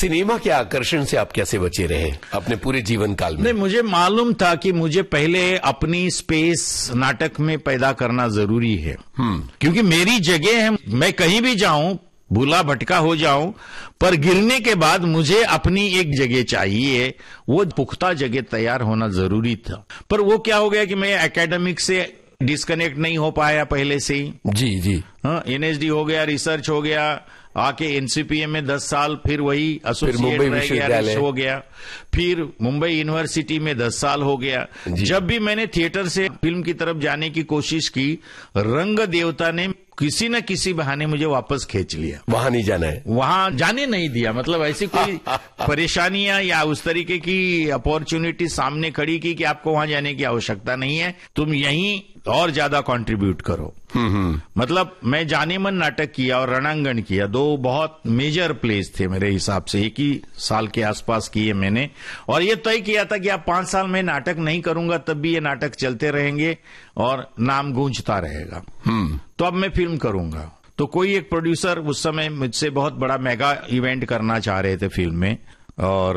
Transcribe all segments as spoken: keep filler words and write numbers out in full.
Cinema के आकर्षण से आप कैसे बचे रहे अपने पूरे जीवन काल में? नहीं, मुझे मालूम था कि मुझे पहले अपनी स्पेस नाटक में पैदा करना जरूरी है, क्योंकि मेरी जगह है। मैं कहीं भी जाऊं, भूला भटका हो जाऊं, पर गिरने के बाद मुझे अपनी एक जगह चाहिए, वो पुख्ता जगह तैयार होना जरूरी था। पर वो क्या हो गया कि मैं एकेडमिक से डिस्कनेक्ट नहीं हो पाया पहले से ही। जी जी। हाँ, एनएसडी हो गया, रिसर्च हो गया, आके एनसीपीएम में दस साल, फिर वही एसोसिएट मुंबई रह गया, विश्वविद्यालय हो गया, फिर मुंबई यूनिवर्सिटी में दस साल हो गया। जब भी मैंने थिएटर से फिल्म की तरफ जाने की कोशिश की, रंग देवता ने किसी न किसी बहाने मुझे वापस खींच लिया। वहां नहीं जाना है, वहां जाने नहीं दिया। मतलब ऐसी कोई परेशानियां या उस तरीके की अपॉर्चुनिटी सामने खड़ी की कि आपको वहां जाने की आवश्यकता नहीं है, तुम यहीं और ज्यादा कंट्रीब्यूट करो। मतलब मैं जाने मन नाटक किया और रणांगण किया, दो बहुत मेजर प्लेस थे मेरे हिसाब से, एक ही साल के आसपास किए मैंने। और ये तय किया था कि अब पांच साल में नाटक नहीं करूंगा, तब भी ये नाटक चलते रहेंगे और नाम गूंजता रहेगा। तो अब मैं फिल्म करूंगा। तो कोई एक प्रोड्यूसर उस समय मुझसे बहुत बड़ा मेगा इवेंट करना चाह रहे थे फिल्म में, और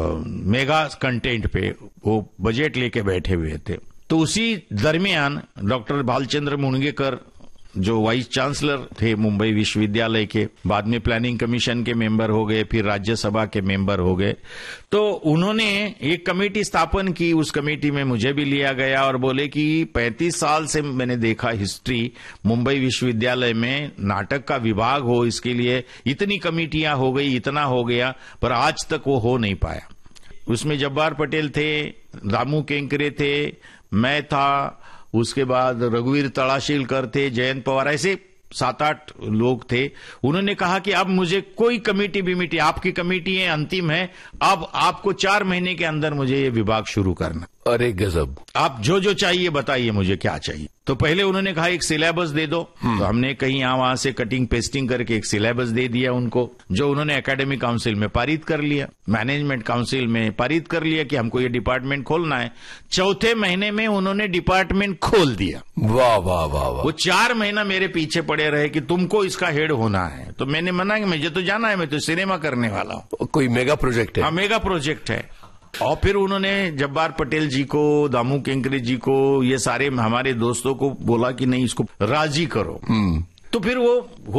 मेगा कंटेंट पे वो बजट लेके बैठे हुए थे। तो उसी दरमियान डॉक्टर भालचंद्र मुणगेकर, जो वाइस चांसलर थे मुंबई विश्वविद्यालय के, बाद में प्लानिंग कमीशन के मेंबर हो गए, फिर राज्यसभा के मेंबर हो गए, तो उन्होंने एक कमेटी स्थापन की। उस कमेटी में मुझे भी लिया गया और बोले कि पैंतीस साल से मैंने देखा हिस्ट्री मुंबई विश्वविद्यालय में नाटक का विभाग हो, इसके लिए इतनी कमेटियां हो गई, इतना हो गया, पर आज तक वो हो नहीं पाया। उसमें जब्बार पटेल थे, दामू केंकरे थे, मैं था, उसके बाद रघुवीर तड़ाशीलकर थे, जयंत पवार, ऐसे सात आठ लोग थे। उन्होंने कहा कि अब मुझे कोई कमेटी बिमिटी, आपकी कमेटी है, अंतिम है, अब आपको चार महीने के अंदर मुझे ये विभाग शुरू करना। अरे गजब! आप जो जो चाहिए बताइए, मुझे क्या चाहिए। तो पहले उन्होंने कहा एक सिलेबस दे दो, तो हमने कहीं यहाँ वहां से कटिंग पेस्टिंग करके एक सिलेबस दे दिया उनको, जो उन्होंने एकेडमिक काउंसिल में पारित कर लिया, मैनेजमेंट काउंसिल में पारित कर लिया कि हमको ये डिपार्टमेंट खोलना है। चौथे महीने में उन्होंने डिपार्टमेंट खोल दिया। वाह वाह वाह वाह! वो चार महीना मेरे पीछे पड़े रहे कि तुमको इसका हेड होना है। तो मैंने मना कि मुझे तो जाना है, मैं तो सिनेमा करने वाला हूँ। कोई मेगा प्रोजेक्ट है? हाँ, मेगा प्रोजेक्ट है। और फिर उन्होंने जब्बार पटेल जी को, दामू केंकरे जी को, ये सारे हमारे दोस्तों को बोला कि नहीं, इसको राजी करो। तो फिर वो